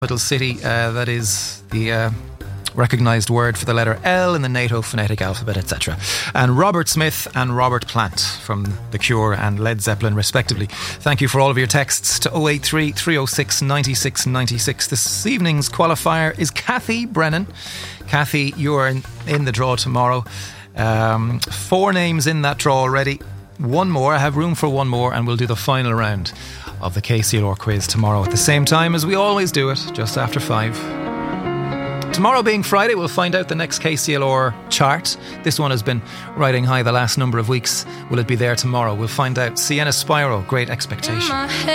Capital city, that is the recognised word for the letter L in the NATO phonetic alphabet, etc. And Robert Smith and Robert Plant from The Cure and Led Zeppelin respectively. Thank you for all of your texts to 083 306 96 96. This evening's qualifier is Kathy Brennan. Kathy, you are in the draw tomorrow. 4 names in that draw already. One more, I have room for one more, and we'll do the final round of the KCLR quiz tomorrow at the same time as we always do it, just after 5. Tomorrow being Friday, we'll find out the next KCLR chart. This one has been riding high the last number of weeks. Will it be there tomorrow? We'll find out. Sienna Spyro, Great Expectation.